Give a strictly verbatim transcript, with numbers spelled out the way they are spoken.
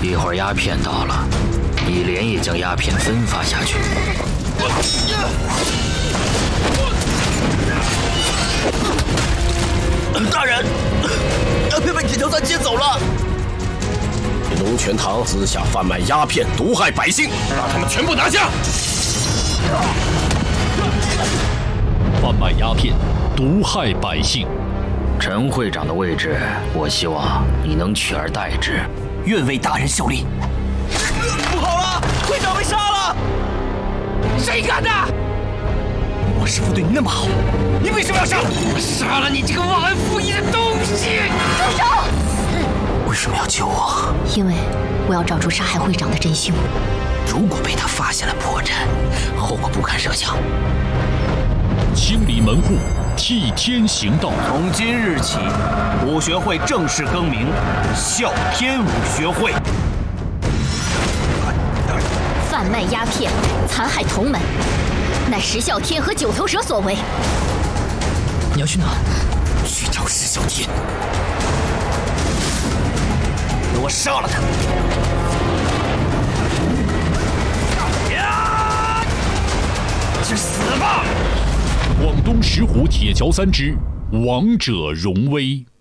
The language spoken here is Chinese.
一会儿鸦片到了，你连夜将鸦片分发下去。 大人，鸦片被铁桥三接走了。 龙泉堂私下贩卖鸦片，毒害百姓，把他们全部拿下！ 贩卖鸦片，毒害百姓。 陈会长的位置，我希望你能取而代之。 愿为大人效力。不好了，会长被杀了！ 谁干的？ 我师父对你那么好，你为什么要杀？ 我杀了你这个忘恩负义的东西！ 住手！ 为什么要救我？ 因为我要找出杀害会长的真凶。 如果被他发现了破绽，后果不堪设想。 清理门户，替天行道。 从今日起，武学会正式更名啸天武学会。 贩卖鸦片，残害同门，乃石啸天和九头蛇所为。 你要去哪？去找石啸天，给我杀了他！呀！去死吧！ 广东石虎铁桥三之王者荣威。